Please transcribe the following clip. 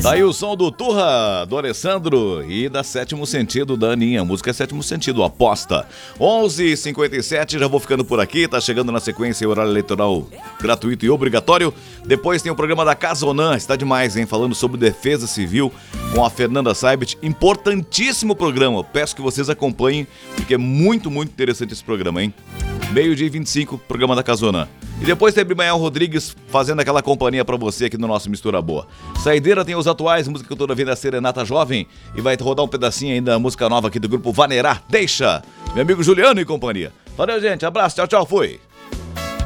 Tá aí o som do Turra, do Alessandro e da Sétimo Sentido, da Aninha. A música é Sétimo Sentido, aposta. 11h57, já vou ficando por aqui. Tá chegando na sequência o horário eleitoral gratuito e obrigatório. Depois tem o programa da Casonan, está demais, hein? Falando sobre defesa civil com a Fernanda Saibit. Importantíssimo programa. Peço que vocês acompanhem, porque é muito, muito interessante esse programa, hein? Meio-dia e 25, programa da Casonan. E depois tem Abimael Rodrigues fazendo aquela companhia pra você aqui no nosso Mistura Boa. Saideira tem os atuais, música que eu tô ouvindo, a Serenata Jovem. E vai rodar um pedacinho ainda da música nova aqui do grupo Vanerá. Deixa! Meu amigo Juliano e companhia. Valeu, gente. Abraço. Tchau, tchau. Fui.